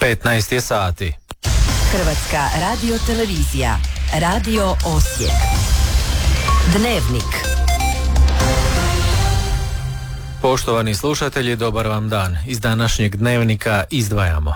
15 je sati. Hrvatska radiotelevizija. Radio Osijek. Dnevnik. Poštovani slušatelji, dobar vam dan. Iz današnjeg dnevnika izdvajamo.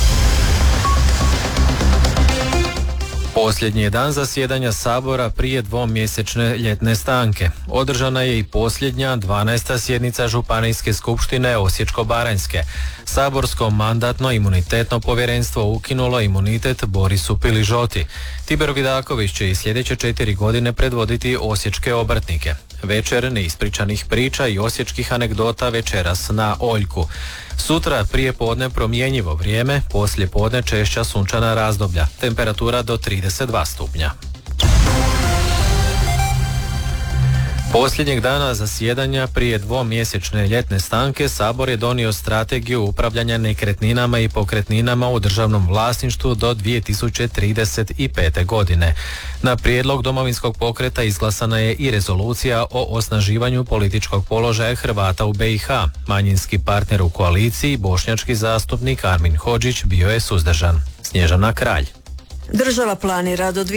Posljednji je dan zasjedanja Sabora prije dvomjesečne ljetne stanke. Održana je i posljednja 12. sjednica Županijske skupštine Osječko-baranjske. Saborsko mandatno-imunitetno povjerenstvo ukinulo imunitet Borisu Piližoti. Tibor Vidaković će i sljedeće 4 godine predvoditi osječke obrtnike. Večer neispričanih priča i osječkih anegdota večeras na Oljku. Sutra prije podne promjenjivo vrijeme, poslije podne češća sunčana razdoblja. Temperatura do 32 stupnja. Posljednjeg dana zasjedanja prije dvomjesečne ljetne stanke Sabor je donio strategiju upravljanja nekretninama i pokretninama u državnom vlasništvu do 2035. godine. Na prijedlog Domovinskog pokreta izglasana je i rezolucija o osnaživanju političkog položaja Hrvata u BiH. Manjinski partner u koaliciji, bošnjački zastupnik Armin Hodžić, bio je suzdržan. Snježana Kralj. Država planira do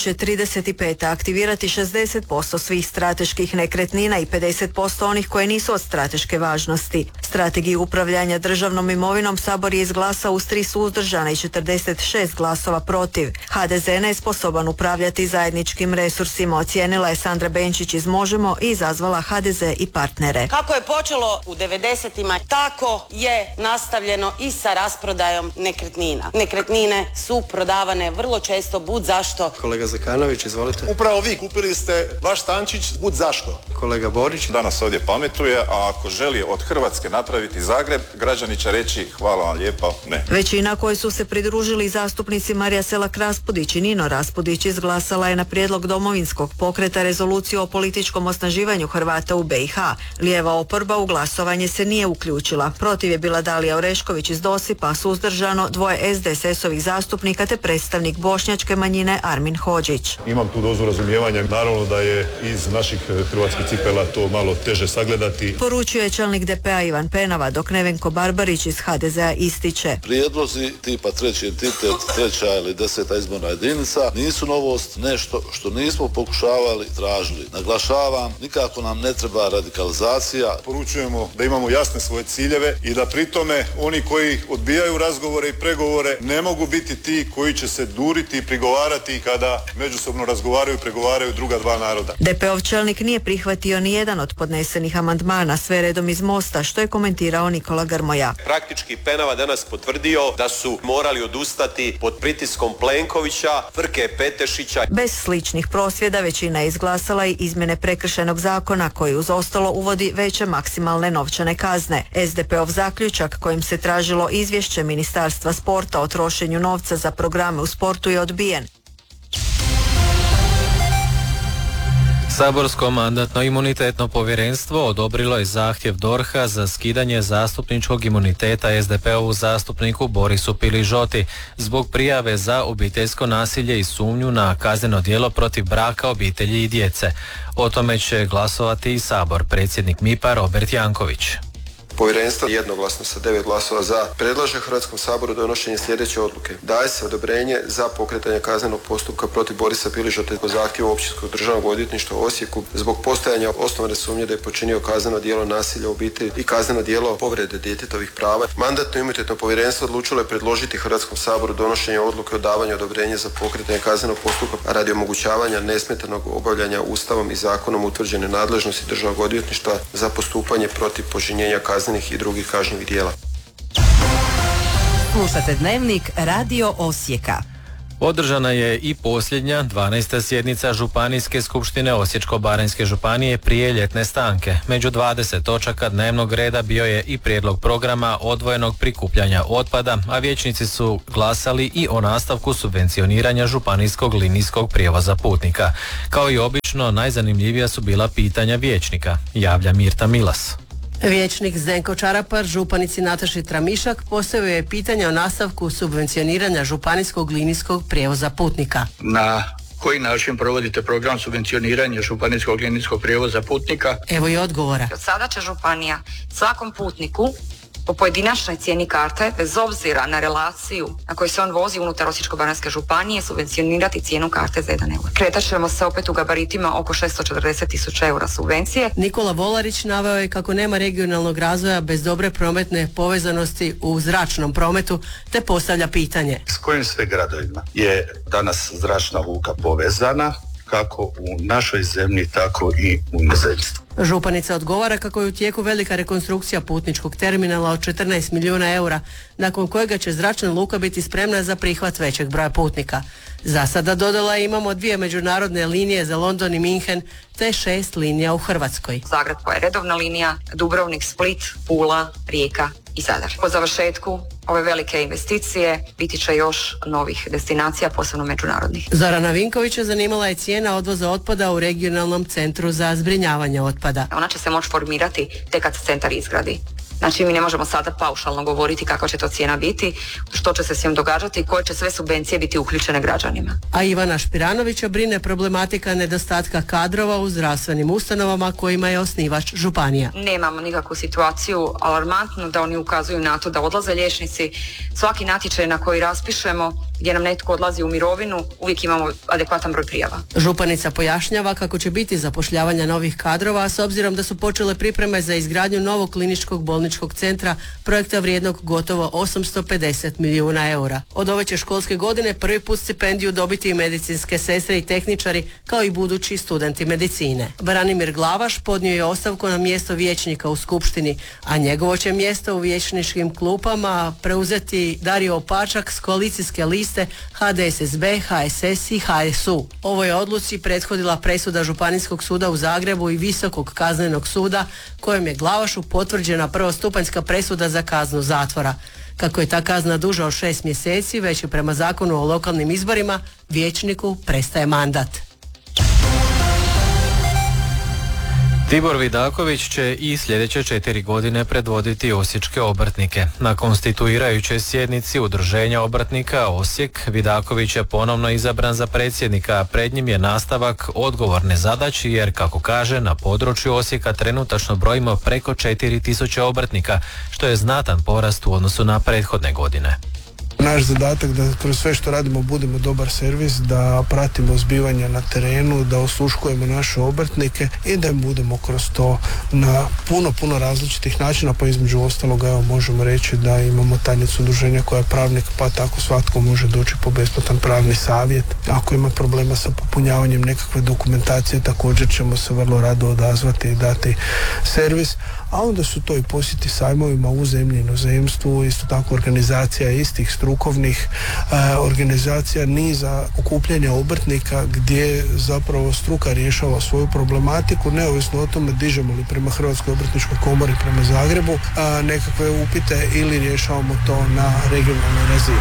2035. aktivirati 60% svih strateških nekretnina i 50% onih koje nisu od strateške važnosti. Strategiju upravljanja državnom imovinom Sabor je izglasao uz 3 suzdržana i 46 glasova protiv. HDZ nesposoban upravljati zajedničkim resursima, ocijenila je Sandra Benčić iz Možemo i izazvala HDZ i partnere. Kako je počelo u 90-ima, tako je nastavljeno i sa rasprodajom nekretnina. Nekretnine su prodavane vrlo često bud zašto. Kolega Zekanović, izvolite. Upravo vi kupili ste vaš stančić bud zašto. Kolega Borić. Danas ovdje pametuje, a ako želi od Hrvatske napraviti Zagreb, građani će reći hvala vam lijepo, ne. Većina koji su se pridružili zastupnici Marija Selak-Raspudić i Nino Raspudić izglasala je na prijedlog Domovinskog pokreta rezoluciju o političkom osnaživanju Hrvata u BiH. Lijeva oporba u glasovanje se nije uključila. Protiv je bila Dalija Orešković iz Dosipa, suzdržano 2 SDSS-ovih zastupnika te predstavnik bošnjačke manjine Armin Hodžić. Imam tu dozu razumijevanja, naravno da je iz naših hrvatskih cipela to malo teže sagledati. Poručio je čelnik DP-a Ivan Penava, dok Nevenko Barbarić iz HDZ-a ističe. Prijedlozi tipa 3. entitet, 3. ili 10. izborna jedinica nisu novost, nešto što nismo pokušavali, tražili. Naglašavam, nikako nam ne treba radikalizacija. Poručujemo da imamo jasne svoje ciljeve i da pri tome oni koji odbijaju razgovore i pregovore ne mogu biti ti koji će se duriti i prigovarati kada međusobno razgovaraju i pregovaraju druga dva naroda. DP-ov čelnik nije prihvatio ni jedan od podnesenih amandmana, sve redom iz Mosta, što je komentirao Nikola Grmoja. Praktički Penava danas potvrdio da su morali odustati pod pritiskom Plenkovića, Frke Petešića. Bez sličnih prosvjeda većina je izglasala i izmjene prekršajnog zakona koji uz ostalo uvodi veće maksimalne novčane kazne. SDP-ov zaključak kojim se tražilo izvješće Ministarstva sporta o trošenju novca za programe u sportu je odbijen. Saborsko mandatno-imunitetno povjerenstvo odobrilo je zahtjev DORH-a za skidanje zastupničkog imuniteta SDP-ovu zastupniku Borisu Piližoti zbog prijave za obiteljsko nasilje i sumnju na kazneno djelo protiv braka, obitelji i djece. O tome će glasovati i Sabor. Predsjednik MIP-a Robert Janković. Povjerenstvo jednoglasno sa 9 glasova za predlaže Hrvatskom saboru donošenje sljedeće odluke. Daje se odobrenje za pokretanje kaznenog postupka protiv Borisa Piližote po zahtjevu Općinskog državnog odvjetništva u Osijeku zbog postojanja osnovane sumnje da je počinio kazneno djelo nasilja u obitelji i kazneno djelo povrede djetetovih prava. Mandatno-imunitetno povjerenstvo odlučilo je predložiti Hrvatskom saboru donošenje odluke o davanju odobrenja za pokretanje kaznenog postupka radi omogućavanja nesmetanog obavljanja Ustavom i zakonom utvrđene nadležnosti državnog odvjetništva za postupanje protiv počinjenja kaznenih i drugih kažnjivih djela. Slušate dnevnik Radio Osijeka. Održana je i posljednja 12. sjednica Županijske skupštine Osječko-baranjske županije prije ljetne stanke. Među 20 točaka dnevnog reda bio je i prijedlog programa odvojenog prikupljanja otpada, a vijećnici su glasali i o nastavku subvencioniranja županijskog linijskog prijevoza putnika. Kao i obično, najzanimljivija su bila pitanja vijećnika, javlja Mirta Milas. Vijećnik Zdenko Čarapar županici Nataši Tramišak postavio je pitanje o nastavku subvencioniranja županijskog linijskog prijevoza putnika. Na koji način provodite program subvencioniranja županijskog linijskog prijevoza putnika? Evo i odgovora. Od sada će županija svakom putniku Po pojedinačnoj cijeni karte, bez obzira na relaciju na kojoj se on vozi unutar Osječko-baranjske županije, subvencionirati cijenu karte za 1 euro. Kretat ćemo se opet u gabaritima oko 640.000 eura subvencije. Nikola Volarić naveo je kako nema regionalnog razvoja bez dobre prometne povezanosti u zračnom prometu, te postavlja pitanje. S kojim sve gradovima je danas zračna luka povezana, kako u našoj zemlji, tako i u inozemstvu? Županica odgovara kako je u tijeku velika rekonstrukcija putničkog terminala od 14 milijuna eura, nakon kojega će zračna luka biti spremna za prihvat većeg broja putnika. Za sada, dodala, imamo 2 međunarodne linije za London i Minhen, te 6 linija u Hrvatskoj. Zagreb koja je redovna linija, Dubrovnik, Split, Pula, Rijeka i Zadar. Po završetku ove velike investicije biti će još novih destinacija, posebno međunarodnih. Zorana Vinkovića zanimala je cijena odvoza otpada u regionalnom centru za zbrinjavanje otpada. Ona će se moći formirati tek kad centar izgradi. Znači mi ne možemo sada paušalno govoriti kakva će to cijena biti, što će se s njom događati i koje će sve subvencije biti uključene građanima. A Ivana Špiranovića brine problematika nedostatka kadrova u zdravstvenim ustanovama kojima je osnivač županija. Nemamo nikakvu situaciju alarmantnu da oni ukazuju na to da odlaze liječnici. Svaki natječaj na koji raspišemo gdje nam netko odlazi u mirovinu, uvijek imamo adekvatan broj prijava. Županica pojašnjava kako će biti zapošljavanja novih kadrova, s obzirom da su počele pripreme za izgradnju novog kliničkog bolničkog centra, projekta vrijednog gotovo 850 milijuna eura. Od ove će školske godine prvi put stipendiju dobiti i medicinske sestre i tehničari, kao i budući studenti medicine. Branimir Glavaš podnio je ostavku na mjesto vijećnika u skupštini, a njegovo će mjesto u vijećničkim klupama preuzeti Dario Opačak s koalicijske liste HDSSB, HSS i HSU. Ovoj odluci prethodila presuda Županijskog suda u Zagrebu i Visokog kaznenog suda, kojem je Glavašu potvrđena prvostupanjska presuda za kaznu zatvora. Kako je ta kazna duža od 6 mjeseci, već je prema zakonu o lokalnim izborima vijećniku prestaje mandat. Tibor Vidaković će i sljedeće 4 godine predvoditi osječke obrtnike. Na konstituirajućoj sjednici Udruženja obrtnika Osijek, Vidaković je ponovno izabran za predsjednika, a pred njim je nastavak odgovorne zadaće jer, kako kaže, na području Osijeka trenutačno brojimo preko 4000 obrtnika, što je znatan porast u odnosu na prethodne godine. Naš zadatak da kroz sve što radimo budemo dobar servis, da pratimo zbivanja na terenu, da osluškujemo naše obrtnike i da im budemo kroz to na puno različitih načina, pa između ostaloga evo možemo reći da imamo tajnicu udruženja koja je pravnik, pa tako svatko može doći po besplatan pravni savjet. Ako ima problema sa popunjavanjem nekakve dokumentacije, također ćemo se vrlo rado odazvati i dati servis. A onda su to i posjeti sajmovima u zemlji i inozemstvu, isto tako organizacija istih strukovnih organizacija, niza okupljanja obrtnika gdje zapravo struka rješava svoju problematiku, neovisno o tome dižemo li prema Hrvatskoj obrtničkoj komori, prema Zagrebu nekakve upite ili rješavamo to na regionalnoj razini.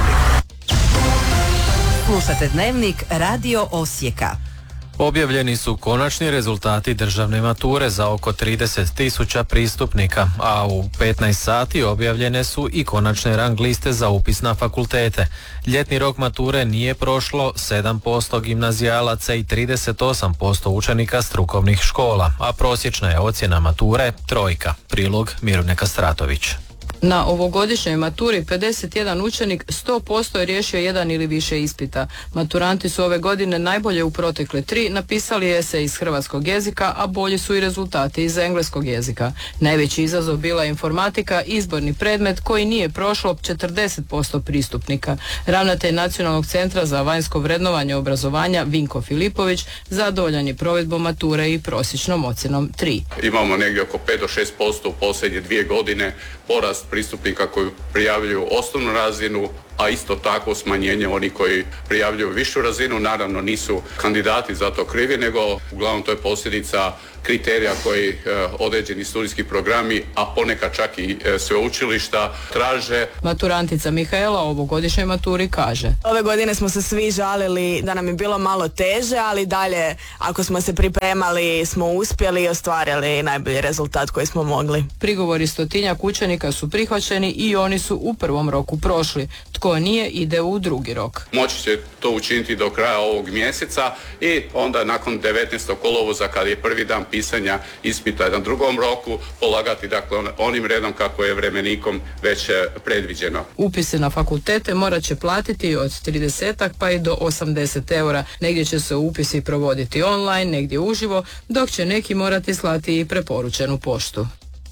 Slušate Dnevnik Radio Osijeka. Objavljeni su konačni rezultati državne mature za oko 30.000 pristupnika, a u 15 sati objavljene su i konačne rang liste za upis na fakultete. Ljetni rok mature nije prošlo 7% gimnazijalaca i 38% učenika strukovnih škola, a prosječna je ocjena mature 3. Prilog Mirune Kastratović. Na ovogodišnjoj maturi 51 učenik 100% je riješio jedan ili više ispita. Maturanti su ove godine najbolje u protekle 3 napisali esej iz hrvatskog jezika, a bolji su i rezultati iz engleskog jezika. Najveći izazov bila je informatika, izborni predmet koji nije prošlo 40% pristupnika. Ravnatelj Nacionalnog centra za vanjsko vrednovanje obrazovanja Vinko Filipović zadovoljan je provedbom mature i prosječnom ocjenom 3. Imamo negdje oko 5 do 6% u posljednje 2 godine porast pristupnika koji prijavljuju osnovnu razinu, a isto tako smanjenje onih koji prijavljuju višu razinu. Naravno nisu kandidati za to krivi, nego uglavnom to je posljedica kriterija koji određeni studijski programi, a ponekad čak i sveučilišta traže. Maturantica Mihaela o ovogodišnjoj maturi kaže: Ove godine smo se svi žalili da nam je bilo malo teže, ali dalje ako smo se pripremali smo uspjeli i ostvarili najbolji rezultat koji smo mogli. Prigovori 100-tinjak učenika su prihvaćeni i oni su u prvom roku prošli. Tko nije ide u drugi rok. Moći će to učiniti do kraja ovog mjeseca i onda nakon 19. kolovoza kad je prvi dan pisanja ispita na drugom roku polagati dakle onim redom kako je vremenikom već predviđeno. Upise na fakultete morat će platiti od 30 pa i do 80 eura. Negdje će se upisi provoditi online, negdje uživo, dok će neki morati slati i preporučenu poštu.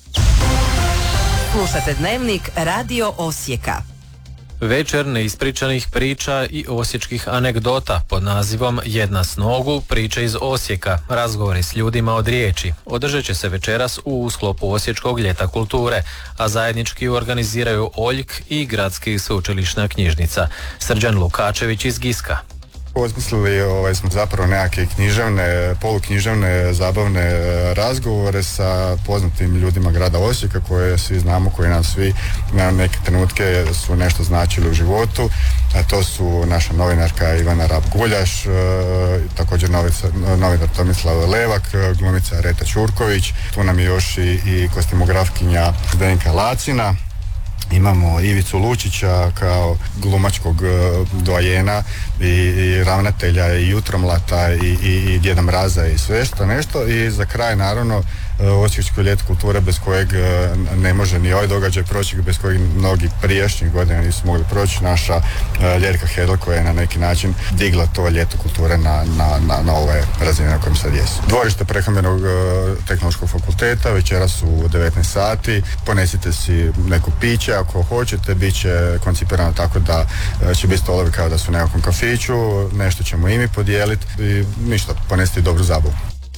Slušate Dnevnik Radio Osijeka. Večer neispričanih priča i osječkih anegdota pod nazivom Jedna s nogu, priče iz Osijeka, razgovori s ljudima od riječi. Održat će se večeras u sklopu Osječkog ljeta kulture, a zajednički organiziraju Oljk i Gradski sveučilišna knjižnica. Srđan Lukačević iz Giska. Osmislili smo zapravo nekakve književne, poluknjiževne, zabavne razgovore sa poznatim ljudima grada Osijeka koje svi znamo, koji nam svi na neke trenutke su nešto značili u životu. A to su naša novinarka Ivana Rab-Guljaš, također novinar Tomislav Levak, glumica Reta Ćurković, tu nam je još i kostimografkinja Zdenka Lacina. Imamo Ivicu Lučića kao glumačkog doajena i ravnatelja i Jutromlata i Djeda Mraza i sve što nešto. I za kraj naravno Osječko ljeto kulture bez kojeg ne može ni ovaj događaj proći, bez kojeg mnogi prijašnjih godina nisu mogli proći. Naša Ljerka Hedl koja je na neki način digla to ljeto kulture na ove razine na kojem sad jesu. Dvorište Prehrambenog tehnološkog fakulteta večeras u 19 sati. Ponesite si neko piće ako hoćete, bit će koncipirano tako da će biti stolovi kao da su u nekakvom kafiću, nešto ćemo i mi podijeliti i ništa, ponesite dobru zabavu.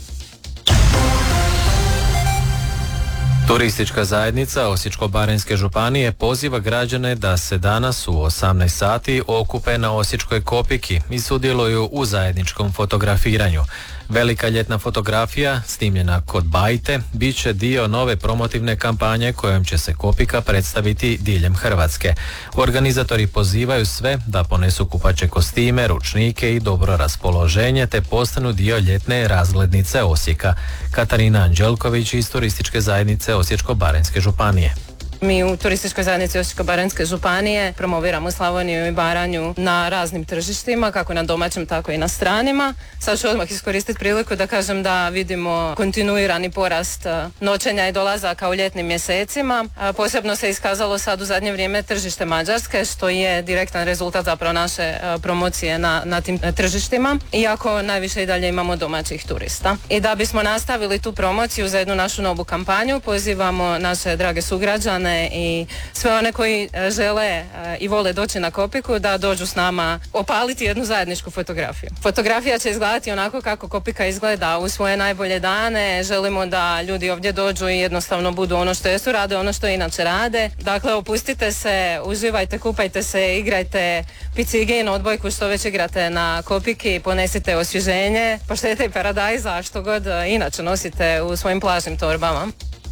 Turistička zajednica Osječko-baranjske županije poziva građane da se danas u 18 sati okupe na Osječkoj Kopiki i sudjeluju u zajedničkom fotografiranju. Velika ljetna fotografija, snimljena kod Bajte, bit će dio nove promotivne kampanje kojom će se Kopika predstaviti diljem Hrvatske. Organizatori pozivaju sve da ponesu kupaće kostime, ručnike i dobro raspoloženje te postanu dio ljetne razglednice Osijeka. Katarina Anđelković iz Turističke zajednice Osječko-baranjske županije. Mi u Turističkoj zajednici Osječko-baranjske županije promoviramo Slavoniju i Baranju na raznim tržištima, kako na domaćem, tako i na stranima. Sad ću odmah iskoristiti priliku da kažem da vidimo kontinuirani porast noćenja i dolazaka u ljetnim mjesecima. Posebno se iskazalo sad u zadnje vrijeme tržište Mađarske, što je direktan rezultat zapravo naše promocije na tim tržištima, iako najviše i dalje imamo domaćih turista. I da bismo nastavili tu promociju za jednu našu novu kampanju, pozivamo naše drage sugrađane i sve one koji žele i vole doći na Kopiku da dođu s nama opaliti jednu zajedničku fotografiju. Fotografija će izgledati onako kako Kopika izgleda u svoje najbolje dane. Želimo da ljudi ovdje dođu i jednostavno budu ono što jesu, rade ono što inače rade. Dakle, opustite se, uživajte, kupajte se, igrajte picigi na odbojku što već igrate na Kopiki, ponesite osvježenje, paštete i paradajza, što god inače nosite u svojim plažnim torbama.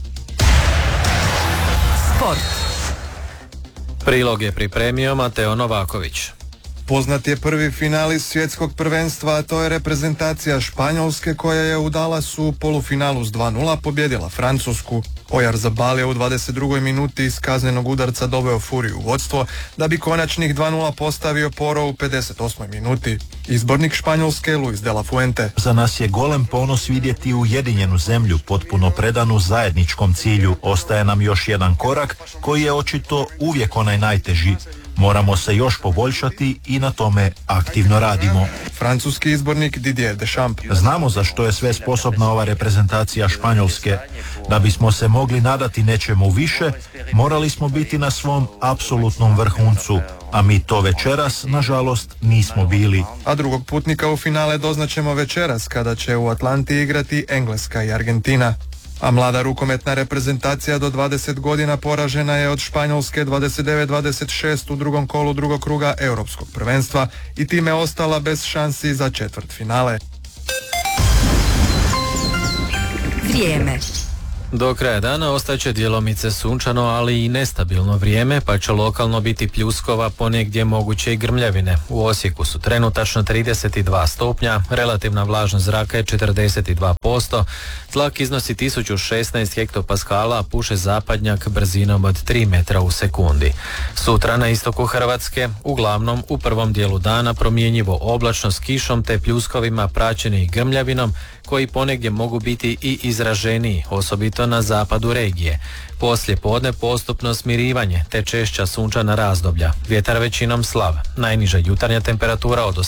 Sport. Prilog je pripremio Mateo Novaković. Poznat je prvi finalist svjetskog prvenstva, a to je reprezentacija Španjolske koja je u Dallasu u polufinalu s 2:0 pobjedila Francusku. Oyarzabal je u 22. minuti iz kaznenog udarca doveo Furiju u vodstvo, da bi konačnih 2:0 postavio Poro u 58. minuti. Izbornik Španjolske Luis de la Fuente. Za nas je golem ponos vidjeti ujedinjenu zemlju, potpuno predanu zajedničkom cilju. Ostaje nam još jedan korak koji je očito uvijek onaj najteži. Moramo se još poboljšati i na tome aktivno radimo. Francuski izbornik Didier Deschamps. Znamo za što je sve sposobna ova reprezentacija Španjolske. Da bismo se mogli nadati nečemu više, morali smo biti na svom apsolutnom vrhuncu, a mi to večeras, nažalost, nismo bili. A drugog putnika u finale doznaćemo večeras, kada će u Atlanti igrati Engleska i Argentina. A mlada rukometna reprezentacija do 20 godina poražena je od Španjolske 29-26 u drugom kolu drugog kruga europskog prvenstva i time ostala bez šansi za četvrtfinale. Vrijeme. Do kraja dana ostaće djelomice sunčano, ali i nestabilno vrijeme, pa će lokalno biti pljuskova, ponegdje moguće i grmljavine. U Osijeku su trenutačno 32 stupnja, relativna vlažnost zraka je 42%, tlak iznosi 1016 hektopaskala, a puše zapadnjak brzinom od 3 metra u sekundi. Sutra na istoku Hrvatske, uglavnom u prvom dijelu dana promjenjivo oblačno s kišom te pljuskovima praćeni grmljavinom, koji ponegdje mogu biti i izraženiji, osobito na zapadu regije. Poslije podne postupno smirivanje te češća sunčana razdoblja. Vjetar većinom slab. Najniža jutarnja temperatura od